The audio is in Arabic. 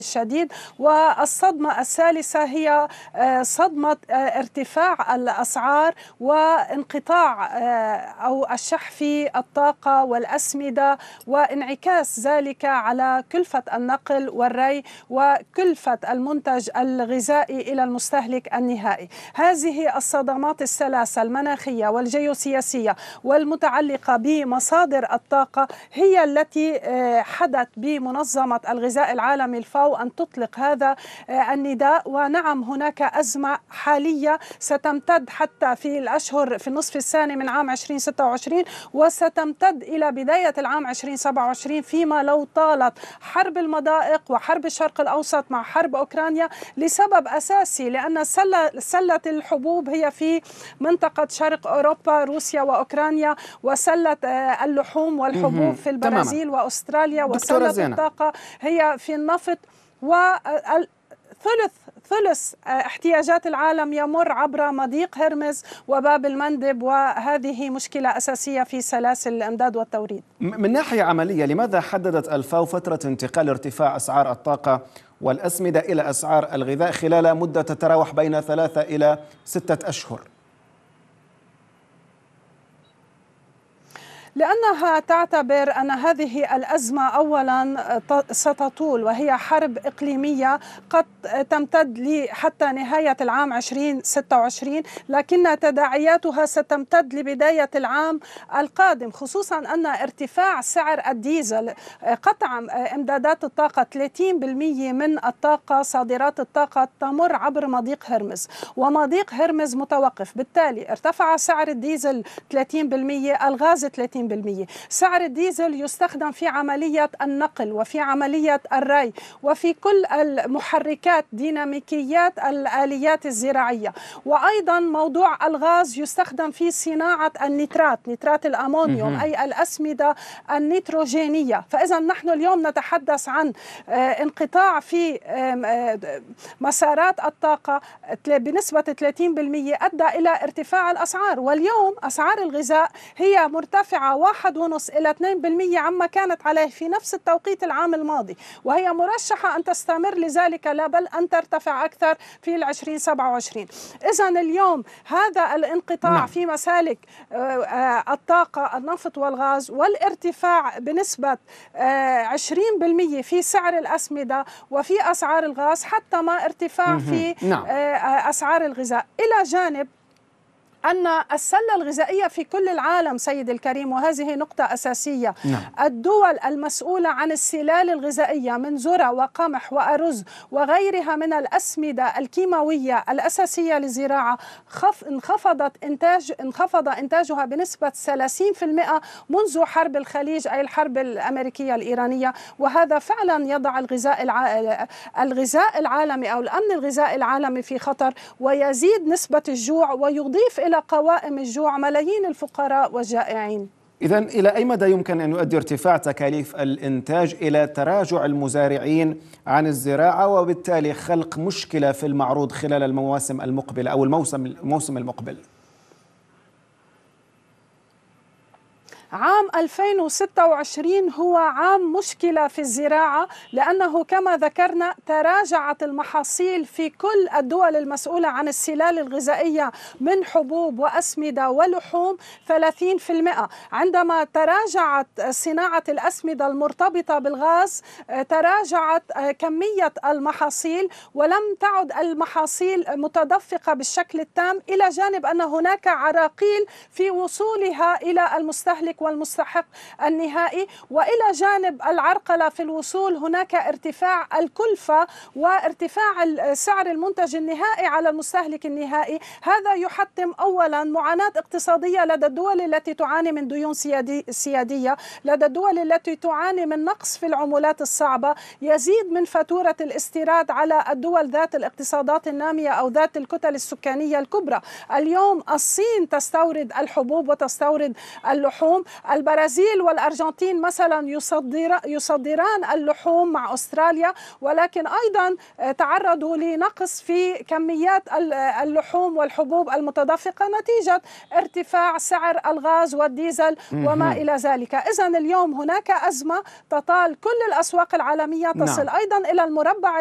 الشديد. والصدمة الثالثة هي صدمة ارتفاع الأسعار وانقطاع أو الشح في الطاقة والأسمدة، وانعكاس ذلك على كلفة النقل والري وكلفة المنتج الغذائي إلى المستهلك النهائي. هذه الصدمات الثلاثة المناخية والجيوسياسية والمتعلقة بمصادر الطاقة هي التي حدت بمنظمة الغذاء العالمي الفاو أن تطلق هذا النداء. ونعم هناك أزمة حالية ستمتد حتى في النصف الثاني من عام 2026 وستمتد إلى بداية العام 2027 فيما لو طالت حرب المضائق وحرب الشرق الأوسط مع حرب أوكرانيا، لسبب أساسي لأن سلة الحبوب هي في منطقة شرق أوروبا روسيا وأوكرانيا، وسلة اللحوم والحبوب في البرازيل وأستراليا، وسلة الطاقة هي في النفط، ثلث احتياجات العالم يمر عبر مضيق هرمز وباب المندب، وهذه مشكلة أساسية في سلاسل الإمداد والتوريد. من ناحية عملية، لماذا حددت الفاو فترة انتقال ارتفاع أسعار الطاقة والأسمدة إلى أسعار الغذاء خلال مدة تتراوح بين 3 إلى 6 أشهر؟ لأنها تعتبر أن هذه الأزمة أولا ستطول، وهي حرب إقليمية قد تمتد حتى نهاية العام 2026، لكن تداعياتها ستمتد لبداية العام القادم، خصوصا أن ارتفاع سعر الديزل، قطع إمدادات الطاقة 30% من الطاقة صادرات الطاقة تمر عبر مضيق هرمز، ومضيق هرمز متوقف، بالتالي ارتفع سعر الديزل 30%، الغاز 30%. سعر الديزل يستخدم في عملية النقل وفي عملية الري وفي كل المحركات ديناميكيات الآليات الزراعية، وأيضا موضوع الغاز يستخدم في صناعة نترات الأمونيوم أي الأسمدة النيتروجينية. فإذا نحن اليوم نتحدث عن انقطاع في مسارات الطاقة بنسبة 30% أدى إلى ارتفاع الأسعار، واليوم أسعار الغذاء هي مرتفعة 1.5 إلى 2% عما كانت عليه في نفس التوقيت العام الماضي، وهي مرشحة أن تستمر لذلك، لا بل أن ترتفع أكثر في 2027. إذن اليوم هذا الانقطاع في مسالك الطاقة النفط والغاز والارتفاع بنسبة 20% في سعر الأسمدة وفي أسعار الغاز، حتى ما ارتفاع في أسعار الغذاء، إلى جانب أن السلة الغذائية في كل العالم سيد الكريم، وهذه نقطة أساسية. الدول المسؤولة عن السلال الغذائية من ذرة وقمح وأرز وغيرها من الأسمدة الكيماوية الأساسية للزراعة انخفض إنتاجها بنسبة 30% منذ حرب الخليج أي الحرب الأمريكية الإيرانية، وهذا فعلا يضع الغذاء العالمي أو الأمن الغذائي العالمي في خطر، ويزيد نسبة الجوع ويضيف إلى قوائم الجوع ملايين الفقراء والجائعين. إذن إلى أي مدى يمكن أن يؤدي ارتفاع تكاليف الإنتاج إلى تراجع المزارعين عن الزراعة وبالتالي خلق مشكلة في المعروض خلال المواسم المقبلة أو الموسم المقبل؟ عام 2026 هو عام مشكلة في الزراعة، لأنه كما ذكرنا تراجعت المحاصيل في كل الدول المسؤولة عن السلال الغذائية من حبوب وأسمدة ولحوم 30%. عندما تراجعت صناعة الأسمدة المرتبطة بالغاز تراجعت كمية المحاصيل ولم تعد المحاصيل متدفقة بالشكل التام، إلى جانب أن هناك عراقيل في وصولها إلى المستهلك والمستحق النهائي، وإلى جانب العرقلة في الوصول هناك ارتفاع الكلفة وارتفاع سعر المنتج النهائي على المستهلك النهائي. هذا يحتم أولا معاناة اقتصادية لدى الدول التي تعاني من ديون سيادية، لدى الدول التي تعاني من نقص في العملات الصعبة، يزيد من فاتورة الاستيراد على الدول ذات الاقتصادات النامية أو ذات الكتل السكانية الكبرى. اليوم الصين تستورد الحبوب وتستورد اللحوم، البرازيل والأرجنتين مثلا يصدران اللحوم مع أستراليا، ولكن أيضا تعرضوا لنقص في كميات اللحوم والحبوب المتدفقة نتيجة ارتفاع سعر الغاز والديزل وما إلى ذلك. إذن اليوم هناك أزمة تطال كل الأسواق العالمية، تصل أيضا إلى المربع